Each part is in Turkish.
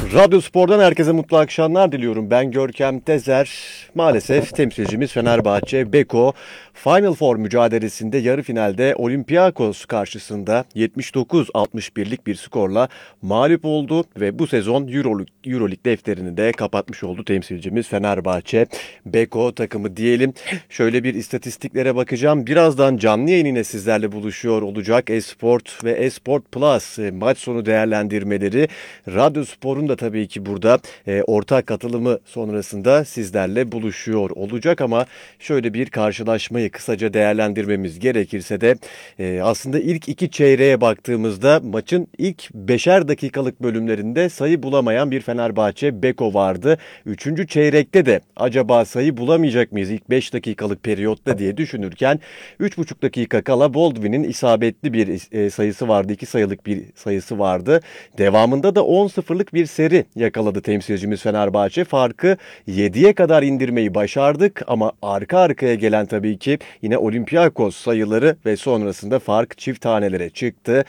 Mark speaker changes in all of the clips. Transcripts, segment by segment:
Speaker 1: Radyo Spor'dan herkese mutlu akşamlar diliyorum. Ben Görkem Tezer. Maalesef temsilcimiz Fenerbahçe Beko Final Four mücadelesinde yarı finalde Olympiakos karşısında 79-61'lik bir skorla mağlup oldu ve bu sezon Euroleague defterini de kapatmış oldu temsilcimiz Fenerbahçe Beko takımı diyelim. Şöyle bir istatistiklere bakacağım. Birazdan canlı yayın yine sizlerle buluşuyor olacak. Esport ve Esport Plus maç sonu değerlendirmeleri. Radyo Spor'un da tabii ki burada ortak katılımı sonrasında sizlerle buluşuyor olacak ama şöyle bir karşılaşmayı kısaca değerlendirmemiz gerekirse de aslında ilk iki çeyreğe baktığımızda maçın ilk 5'er dakikalık bölümlerinde sayı bulamayan bir Fenerbahçe Beko vardı. Üçüncü çeyrekte de acaba sayı bulamayacak mıyız ilk 5 dakikalık periyotta diye düşünürken 3,5 dakika kala Baldwin'in isabetli bir sayısı vardı. 2 sayılık bir sayısı vardı. Devamında da 10-0'lık bir seri yakaladı temsilcimiz Fenerbahçe. Farkı 7'ye kadar indirmeyi başardık ama arka arkaya gelen tabii ki yine Olympiakos sayıları ve sonrasında fark çift tanelere çıktı.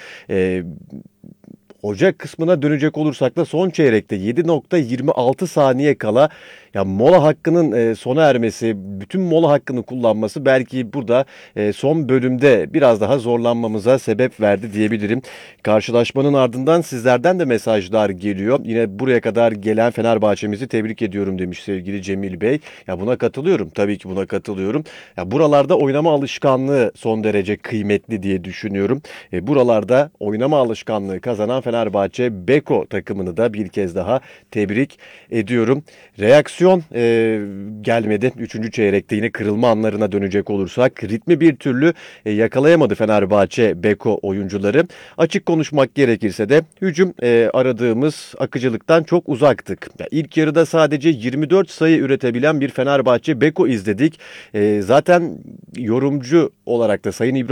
Speaker 1: Ocak kısmına dönecek olursak da son çeyrekte 7,26 saniye kala ya mola hakkının sona ermesi, bütün mola hakkını kullanması belki burada son bölümde biraz daha zorlanmamıza sebep verdi diyebilirim. Karşılaşmanın ardından sizlerden de mesajlar geliyor. Yine buraya kadar gelen Fenerbahçe'mizi tebrik ediyorum demiş sevgili Cemil Bey. Ya buna katılıyorum. Tabii ki buna katılıyorum. Ya buralarda oynama alışkanlığı son derece kıymetli diye düşünüyorum. Buralarda oynama alışkanlığı kazanan Fenerbahçe Beko takımını da bir kez daha tebrik ediyorum. Reaksiyon gelmedi. Üçüncü çeyrekte yine kırılma anlarına dönecek olursak ritmi bir türlü yakalayamadı Fenerbahçe Beko oyuncuları. Açık konuşmak gerekirse de hücum aradığımız akıcılıktan çok uzaktık. İlk yarıda sadece 24 sayı üretebilen bir Fenerbahçe Beko izledik. Zaten yorumcu olarak da Sayın İbrahim